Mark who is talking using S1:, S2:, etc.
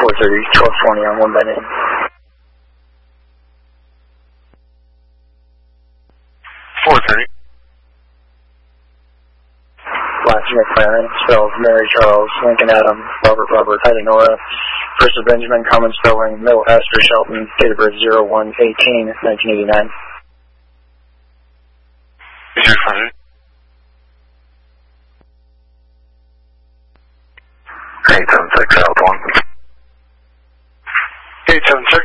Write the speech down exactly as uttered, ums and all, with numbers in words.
S1: four thirty, twelve twenty on one Bennett.
S2: four thirty.
S1: Last McLaren, spelled Mary Charles, Lincoln Adam, Robert Robert, Heidi Nora, First of Benjamin, common spelling, middle Astor Shelton, date of birth zero one eighteen, nineteen eighty-nine.
S2: Is your phone? eight seven six South one. eight seven six.